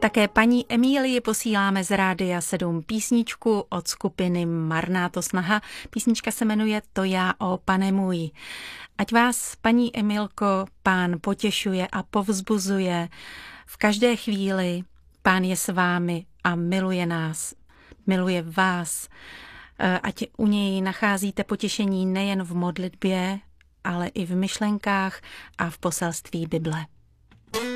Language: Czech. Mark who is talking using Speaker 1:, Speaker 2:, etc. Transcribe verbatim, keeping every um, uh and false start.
Speaker 1: Také paní Emílii posíláme z Rádia sedm písničku od skupiny Marná to snaha. Písnička se jmenuje To já, o pane můj. Ať vás, paní Emilko, Pán potěšuje a povzbuzuje v každé chvíli. Pán je s vámi a miluje nás, miluje vás. Ať u něj nacházíte potěšení nejen v modlitbě, ale i v myšlenkách a v poselství Bible.